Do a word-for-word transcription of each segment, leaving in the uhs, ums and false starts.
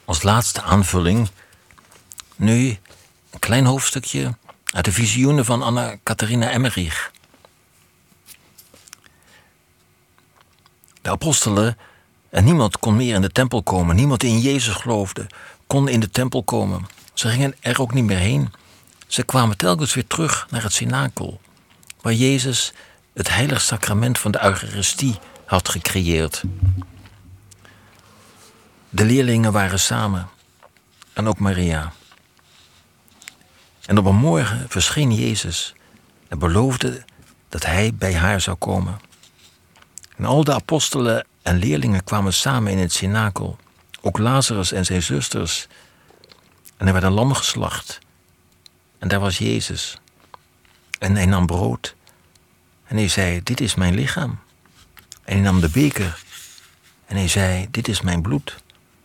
Als laatste aanvulling nu een klein hoofdstukje uit de visioenen van Anna Catharina Emmerich. De apostelen en niemand kon meer in de tempel komen. Niemand die in Jezus geloofde kon in de tempel komen. Ze gingen er ook niet meer heen. Ze kwamen telkens weer terug naar het cenakel, waar Jezus het heilig sacrament van de Eucharistie had gecreëerd. De leerlingen waren samen en ook Maria. En op een morgen verscheen Jezus en beloofde dat hij bij haar zou komen. En al de apostelen en leerlingen kwamen samen in het cenakel, ook Lazarus en zijn zusters. En er werd een lam geslacht. En daar was Jezus. En hij nam brood. En hij zei, dit is mijn lichaam. En hij nam de beker. En hij zei, dit is mijn bloed.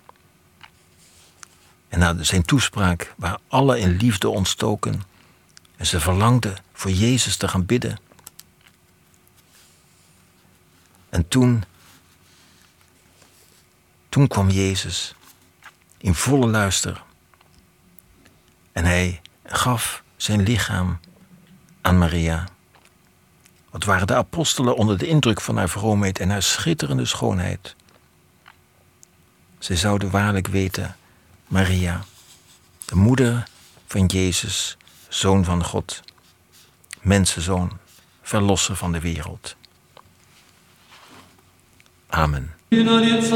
En na zijn toespraak waren alle in liefde ontstoken. En ze verlangden voor Jezus te gaan bidden. En toen, toen kwam Jezus in volle luister. En hij gaf zijn lichaam aan Maria. Wat waren de apostelen onder de indruk van haar vroomheid en haar schitterende schoonheid. Zij zouden waarlijk weten, Maria, de moeder van Jezus, Zoon van God, mensenzoon, verlosser van de wereld. Amen.